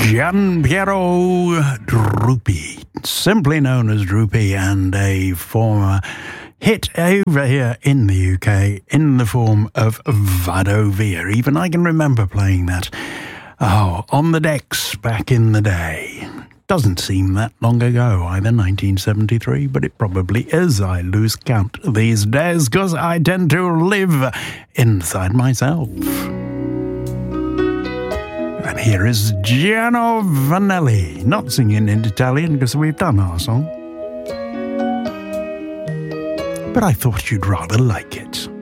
Gian Piero Drupi, simply known as Drupi, and a former hit over here in the UK in the form of Vado Via. Even I can remember playing that. On the decks back in the day. Doesn't seem that long ago either, 1973, but it probably is. I lose count these days because I tend to live inside myself. And here is Gianno Vanelli, not singing in Italian because we've done our song. But I thought you'd rather like it.